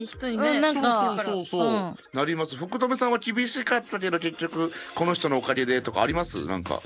人にね、 なんかそうそうなります。福留さんは厳しかったけど結局この人のおかげでとかあります？なんか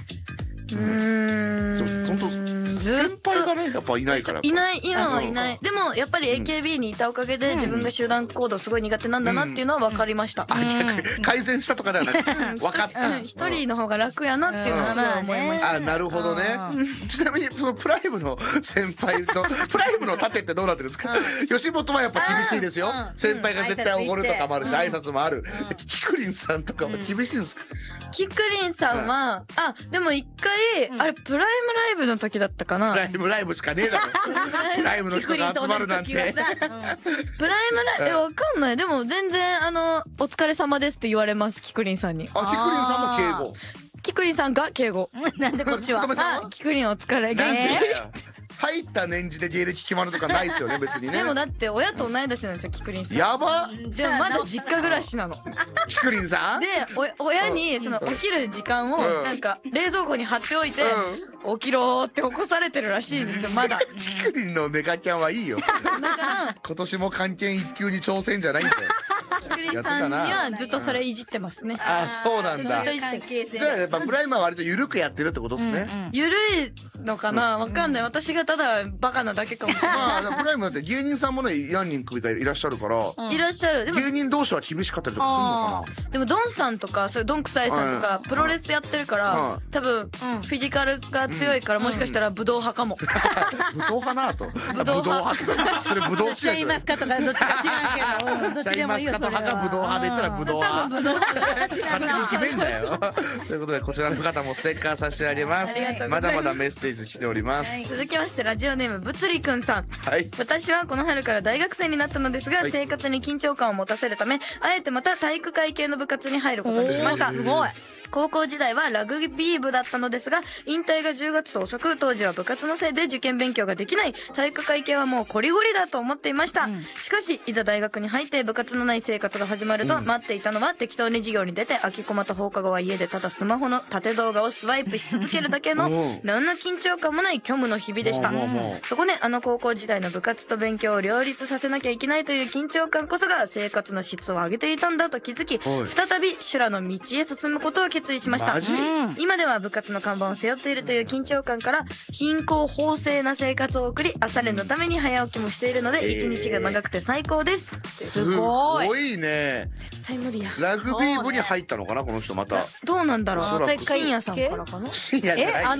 本当先輩がねやっぱいないからいない、今はいない。でもやっぱり AKB にいたおかげで自分が集団行動すごい苦手なんだなっていうのは分かりました。 逆に改善したとかではなく分かった。 一人の方が楽やなっていうのはすごい思いました。 あ、なるほどね。ちなみにそのプライムの先輩のプライムの盾ってどうなってるんですか？吉本はやっぱ厳しいですよ。先輩が絶対おごるとかもあるし挨拶もある。キクリンさんとかは厳しいんですか？ キクリンさんはでも一回あれプライムライブの時だったかな。 プライムライブしかねえだろ。プライムの人が集まるなんて。 プライムライブわかんない。でも全然お疲れ様ですって言われます、キクリンさんに。 キクリンさんも敬語。 キクリンさんが敬語。 なんでこっちは？ キクリンお疲れ。 入った年次で芸歴決まるとかないですよね別にね。 でもだって親と同い年なんですよ、キクリンさん。 やば。 じゃあまだ実家暮らしなの。 キクリンさんで親にその起きる時間をなんか冷蔵庫に貼っておいて起きろって起こされてるらしいんですよまだ。 キクリンのネガキャンはいいよ。だから今年も漢検1級に挑戦じゃないんだよ。 キクリンさんにはずっとそれいじってますね。 あ、そうなんだ。じゃあやっぱプライムは割と緩くやってるってことですね。 緩いのかな、わかんない。私がただバカなだけかもしれない。 まあプライムだって芸人さんもね何人かいらっしゃるから。 いらっしゃる。 芸人同士は厳しかったりとかするのかな。 でもドンさんとかそういうドンくさいさんとかプロレスやってるから多分フィジカルが強いからもしかしたら武道派かも。 武道派なと。武道派。それ武道シャインマスカとかどっちか知らんけど、どっちでもいいよそれは。 派か武道派で言ったら武道派。勝手に決めんだよ。ということでこちらの方もステッカー差し上げます。まだまだメッセージ来ております。 続きましてラジオネーム物理くんさん。私はこの春から大学生になったのですが生活に緊張感を持たせるためあえてまた体育会系の部活に入ることにしました。すごい。高校時代はラグビー部だったのですが引退が10月と遅く当時は部活のせいで受験勉強ができない体育会系はもうコリゴリだと思っていました、しかしいざ大学に入って部活のない生活が始まると、待っていたのは適当に授業に出て空きコマと放課後は家でただスマホの縦動画をスワイプし続けるだけの何の緊張感もない虚無の日々でした、そこで高校時代の部活と勉強を両立させなきゃいけないという緊張感こそが生活の質を上げていたんだと気づき再び修羅の道へ進むことを決意しました。今では部活の看板を背負っているという緊張感から貧困法制な生活を送り朝練のために早起きもしているので一日が長くて最高です。 すごいね。 絶対無理や。 ラグビー部に入ったのかなこの人また。 どうなんだろう。深夜さんからかな。 深夜じゃない。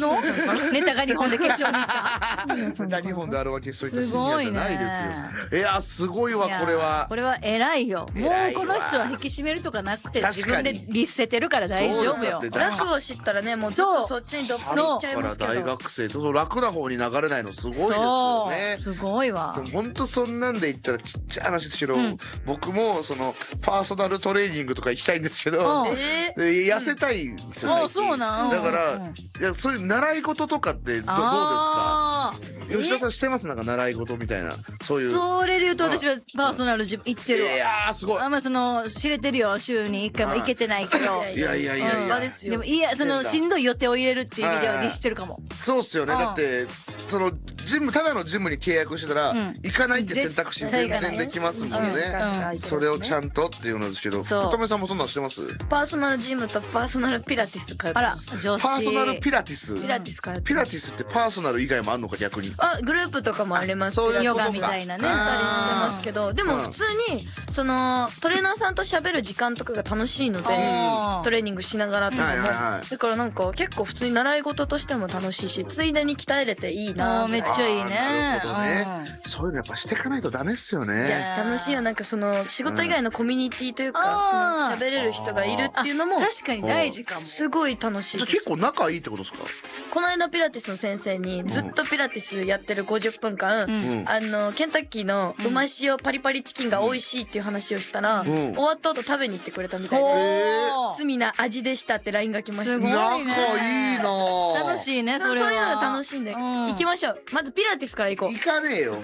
ネタが日本で決勝に行った。 ネタ日本であるわ決勝に行った深夜じゃないですよ。いやすごいわこれは。 これは偉いよ。もうこの人は引き締めるとかなくて自分で律せてるから大丈夫よ。 楽を知ったらねもうずっとそっちにどっぷりいっちゃいますけど。 大学生と楽な方に流れないのすごいですよね。 すごいわ。 でも本当そんなんで言ったらちっちゃい話ですけど、僕もそのパーソナルトレーニングとか行きたいんですけど、痩せたいんですよ最近。 そうなん。 だからそういう習い事とかってどうですか？吉田さんしてますなんか習い事みたいなそういう。 それで言うと私はパーソナルジム行ってるわ。 いやすごい。 あんま知れてるよ週に1回も行けてないけど。 いやでもそのしんどい予定を入れるっていう意味では律してるかも。 そうっすよね。だってそのただのジムに契約してたら行かないって選択肢全然できますもんね。それをちゃんとっていうのですけど、福留さんもそんなんしてます？ パーソナルジムとパーソナルピラティス通ってます。 パーソナルピラティス。 ピラティス通ってます。 ピラティスってパーソナル以外もあんのか逆に。 グループとかもあります。 ヨガみたいなね。 やったりしてますけど、でも普通にそのトレーナーさんと喋る時間とかが楽しいのでトレーニングしながらとかもだからなんか結構普通に習い事としても楽しいしついでに鍛えれていいな。 めっちゃいいね。 なるほどね。そういうのやっぱしていかないとダメっすよね。 いや楽しいよ。なんかその仕事以外のコミュニティというかその喋れる人がいるっていうのも確かに大事かも。 すごい楽しいです。 結構仲いいってことですか？ この間ピラティスの先生にずっとピラティスやってる50分間ケンタッキーのうま塩パリパリチキンが美味しいっていう話をしたら終わった後食べに行ってくれたみたいで罪な味でしたって LINE が来ました。 仲いいな。 楽しいねそれは。 そういうのが楽しいんで行きましょう。まずピラティスから行こう。 行かねえよ。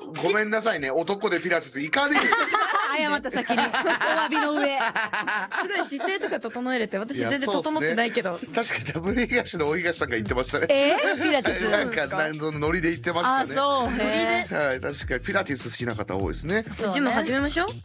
ごめんなさいね、男でピラティス行かねえよ。 謝った先にお詫びの上。 すごい姿勢とか整えれて、私全然整ってないけど。 確かにダブル東の大東さんが言ってましたね。 ピラティスなんかノリで言ってましたね。 そうはい、確かにピラティス好きな方多いですね。 ジム始めましょう。